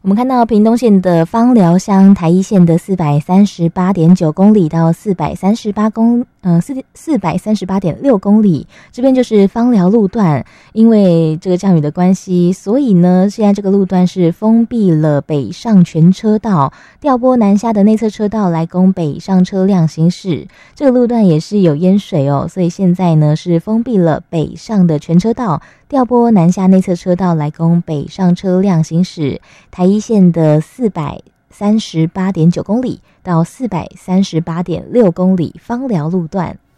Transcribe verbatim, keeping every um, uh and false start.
我们看到屏东县的枋寮乡、台一线的四百三十八点九公里到四百三十八公呃四四百三十八点六公里，这边就是枋寮路段。因为这个降雨的关系，所以呢，现在这个路段是封闭了北上全车道，调拨南下的内侧车道来供北上车辆行驶。这个路段也是有淹水哦，所以现在呢是封闭了北上的全车道，调拨南下内侧车道来供北上车辆行驶。台一线的四百三十八点九公里到四百三十八点六公里枋寮路段。